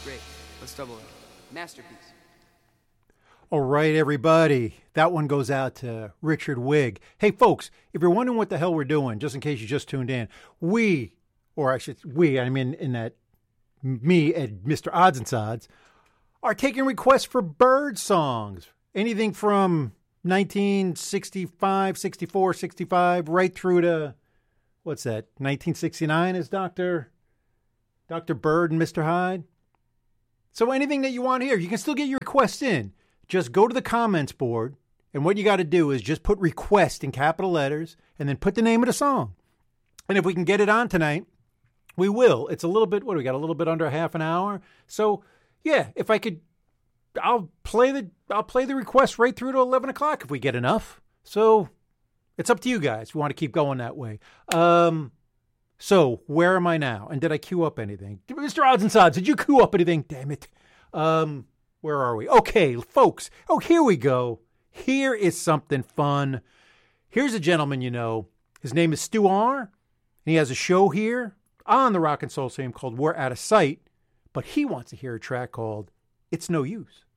Great. Let's double it. Masterpiece. All right, everybody. That one goes out to Richard Wigg. Hey, folks, if you're wondering what the hell we're doing, just in case you just tuned in, me and Mr. Odds and Sods, are taking requests for bird songs. Anything from 1965, 64, 65, right through to, 1969 is Dr. Bird and Mr. Hyde. So anything that you want here, you can still get your requests in. Just go to the comments board, and what you got to do is just put request in capital letters, and then put the name of the song. And if we can get it on tonight, we will. It's a little bit, we got a little bit under half an hour. So, yeah, if I could, I'll play the request right through to 11 o'clock if we get enough. So, it's up to you guys if you want to keep going that way. So, where am I now? And did I queue up anything? Mr. Odds and Sods, did you queue up anything? Damn it. Where are we? Okay, folks. Oh, here we go. Here is something fun. Here's a gentleman you know. His name is Stu R. And he has a show here on the Rock and Soul Same called We're Out of Sight. But he wants to hear a track called It's No Use.